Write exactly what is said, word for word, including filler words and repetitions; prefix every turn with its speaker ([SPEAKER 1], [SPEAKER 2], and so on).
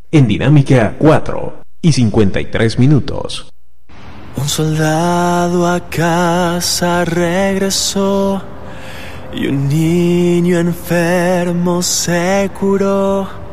[SPEAKER 1] en Dinámica cuatro y cincuenta y tres minutos.
[SPEAKER 2] Un soldado a casa regresó y un niño enfermo se curó.